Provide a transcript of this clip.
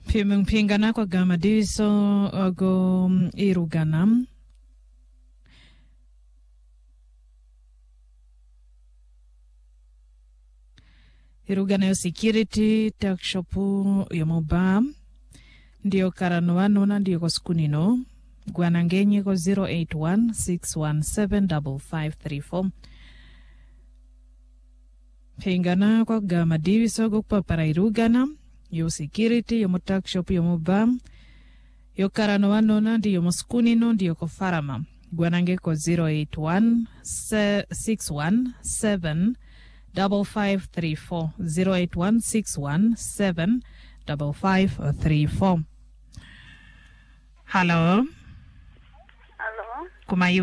Pingana kwa gama diso ogo iruganam. Irugana yo security takshopu yomobam. Ndiyo karanuano na ndiyo koskunino. Guanangenye ko 081-617-5534. Pingana kwa gama diso go para irugana. Yo security, yo motakshop, yo mobam. Yo karanuano na ndiyo moskunino ndiyo kofarama. Guanange ko 081-617-5534. 081-617-5534. Hello. Hello. Kumayu.